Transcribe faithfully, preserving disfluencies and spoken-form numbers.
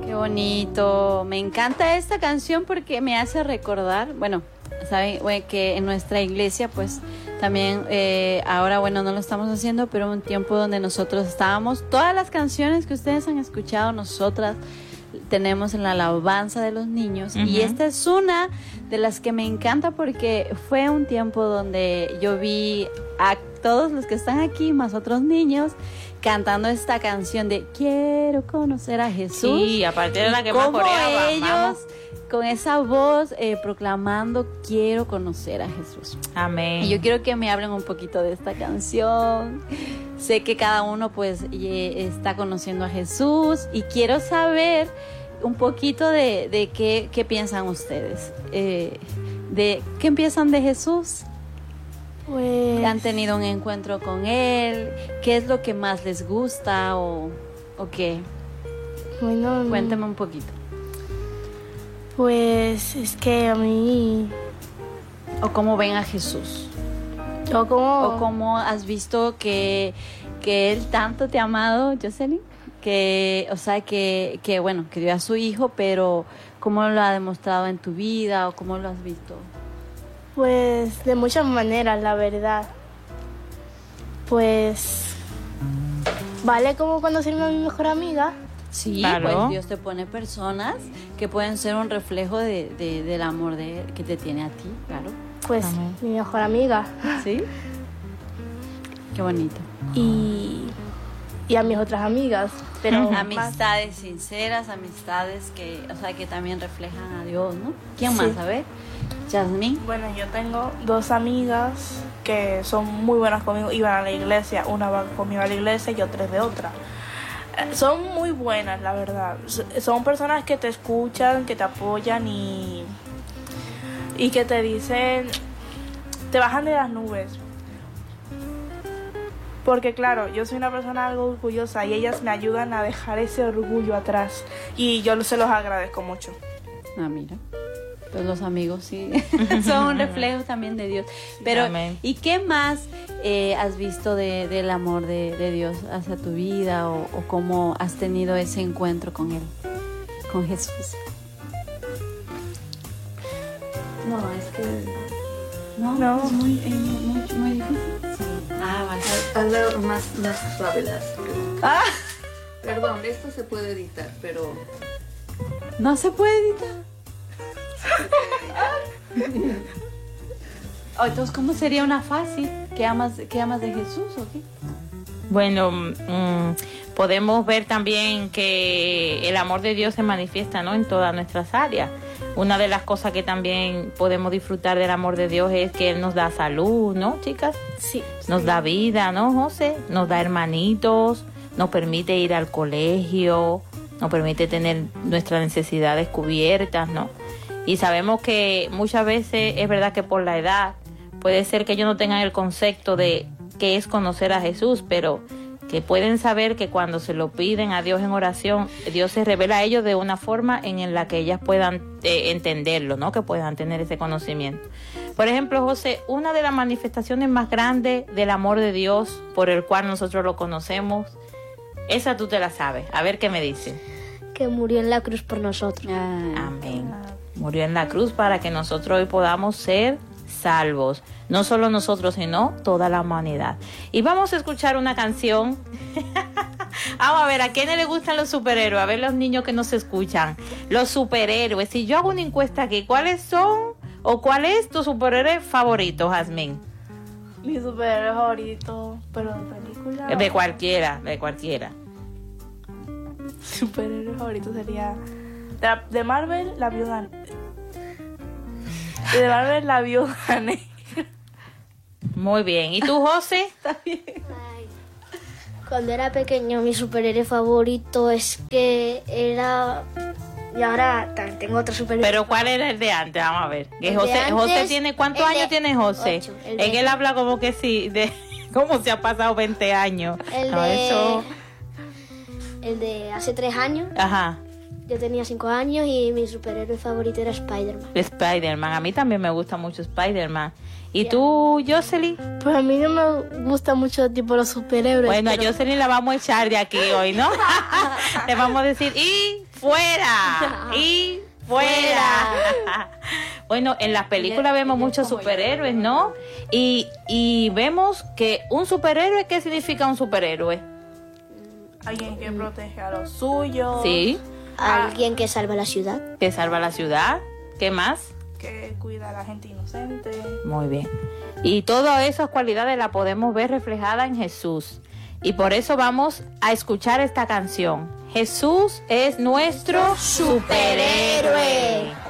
Qué bonito. Me encanta esta canción porque me hace recordar, bueno, saben bueno, que en nuestra iglesia pues también eh, ahora bueno no lo estamos haciendo, pero un tiempo donde nosotros estábamos, todas las canciones que ustedes han escuchado, nosotras tenemos en la alabanza de los niños. Uh-huh. Y esta es una de las que me encanta porque fue un tiempo donde yo vi a todos los que están aquí, más otros niños, cantando esta canción de Quiero conocer a Jesús. Sí, aparte de la que más coreaba, ellos vamos. Con esa voz eh, proclamando Quiero conocer a Jesús. Amén. Y yo quiero que me hablen un poquito de esta canción. Sé que cada uno pues está conociendo a Jesús y quiero saber un poquito de, de qué, qué piensan ustedes. Eh, de ¿Qué piensan de Jesús? Pues... ¿Han tenido un encuentro con Él? ¿Qué es lo que más les gusta o, o qué? Bueno, cuéntame un poquito. Pues es que a mí... ¿O cómo ven a Jesús? ¿O cómo, ¿O cómo has visto que, que Él tanto te ha amado, Jocelyn? Que, o sea, que, que bueno, que dio a su hijo, pero ¿cómo lo ha demostrado en tu vida o cómo lo has visto? Pues de muchas maneras, la verdad. Pues vale como conocerme a mi mejor amiga. Sí, claro. Pues Dios te pone personas que pueden ser un reflejo de, de, del amor de Él que te tiene a ti, claro. Pues Amén. Mi mejor amiga. Sí. Qué bonito. Y, y a mis otras amigas. Pero amistades más... sinceras, amistades que, o sea, que también reflejan a Dios, ¿no? ¿Quién sí. más? A ver. Jasmine. Bueno, yo tengo dos amigas que son muy buenas conmigo, iban a la iglesia, una va conmigo a la iglesia y otra es de otra. Eh, son muy buenas, la verdad. Son personas que te escuchan, que te apoyan y, y que te dicen, te bajan de las nubes. Porque claro, yo soy una persona algo orgullosa y ellas me ayudan a dejar ese orgullo atrás y yo se los agradezco mucho. Ah, mira. Pues los amigos sí son un reflejo también de Dios. Pero, Amén. ¿Y qué más eh, has visto de, del amor de, de Dios hacia tu vida o, o cómo has tenido ese encuentro con Él, con Jesús? No, es que... No, no. Es muy, eh, muy, muy difícil. Sí. Ah, vale. Hazlo más, más suave las preguntas. Ah. Perdón, esto se puede editar, pero... No se puede editar. Oh, entonces, ¿cómo sería una fácil? ¿Qué amas, qué amas de Jesús o qué? Bueno, mmm, podemos ver también que el amor de Dios se manifiesta, ¿no?, en todas nuestras áreas. Una de las cosas que también podemos disfrutar del amor de Dios es que Él nos da salud, ¿no, chicas? Sí. Nos da vida, ¿no, José? Nos da hermanitos, nos permite ir al colegio, nos permite tener nuestras necesidades cubiertas, ¿no? Y sabemos que muchas veces es verdad que por la edad puede ser que ellos no tengan el concepto de qué es conocer a Jesús, pero que pueden saber que cuando se lo piden a Dios en oración, Dios se revela a ellos de una forma en la que ellas puedan eh, entenderlo, ¿no? Que puedan tener ese conocimiento. Por ejemplo, José, una de las manifestaciones más grandes del amor de Dios por el cual nosotros lo conocemos, esa tú te la sabes. A ver qué me dice. Que murió en la cruz por nosotros. Ah, Amén. Murió en la cruz para que nosotros hoy podamos ser salvos. No solo nosotros, sino toda la humanidad. Y vamos a escuchar una canción. Vamos a ver, ¿a quiénes les gustan los superhéroes? A ver los niños que nos escuchan. Los superhéroes. Si yo hago una encuesta aquí, ¿cuáles son o cuál es tu superhéroe favorito, Jazmín? Mi superhéroe favorito, pero de película. De cualquiera, de cualquiera. Superhéroe favorito sería... De, de Marvel, la viuda... De Marvel, la viuda negra. Muy bien. ¿Y tú, José? Está bien. Ay, cuando era pequeño, mi superhéroe favorito es que era... Y ahora también tengo otro superhéroe. Pero ¿cuál era el de antes? Vamos a ver. Que El José, de antes, José tiene, ¿cuántos el de- años tiene José? ocho, el de- En él habla como que sí, de cómo se ha pasado veinte años. El No, de... eso... El de hace tres años. Ajá. Yo tenía cinco años y mi superhéroe favorito era Spider-Man. Spider-Man. A mí también me gusta mucho Spider-Man. ¿Y tú, Jocelyn? Pues a mí no me gusta mucho tipo los superhéroes. Bueno, pero... a Jocelyn la vamos a echar de aquí hoy, ¿no? Le vamos a decir, y fuera y fuera. Bueno, en las películas vemos muchos superhéroes, ¿no? Y, y vemos que un superhéroe, ¿qué significa un superhéroe? Alguien que protege a los suyos. Sí, Alguien que salva la ciudad. que salva la ciudad. ¿Qué más? Que cuida a la gente inocente. Muy bien. Y todas esas cualidades las podemos ver reflejadas en Jesús. Y por eso vamos a escuchar esta canción. Jesús es nuestro superhéroe.